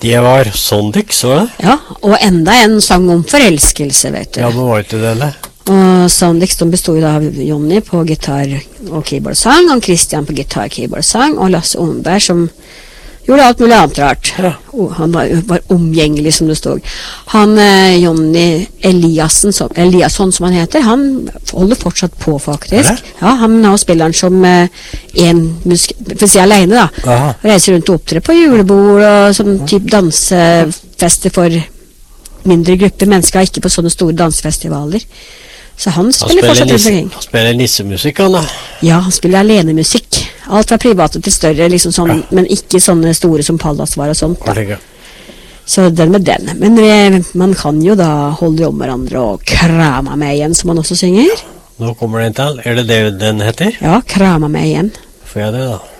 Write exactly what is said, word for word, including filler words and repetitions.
Det var Sondix, var det? Ja, og enda en sang om forelskelse, vet du. Ja, men var ikke det, eller? Og Sondix, de bestod jo da av Jonny på gitar og keyboard-sang, og Christian på gitar, keyboard-sang, og Lasse Omberg som gjorde alt mulig annet rart. Ja. Oh, han var, var omgjengelig, som det stod. Han, eh, Jonny Eliassen, som, Eliasson, som han heter, han holder fortsatt på, faktisk. Ja, han nå spiller han som eh, en musk... For å si alene, da. Aha. Reiser rundt og opptrer på julebord og sånn typ dansefester for mindre grupper mennesker, ikke på sånne store dansefestivaler. Så han spiller, han spiller fortsatt nisse, rundt omkring. Han spiller nissemusikk, han da. Ja, han spiller alenemusikk. Alt fra private til større, liksom sånn, ja. Men ikke sånne store som Pallas var og sånt. Da. Så den med den. Men vi, man kan jo da holde om hverandre og krama meg igjen, som man også synger. Nå kommer den til. Er det det den heter? Ja, krama meg igjen. Får jeg det da?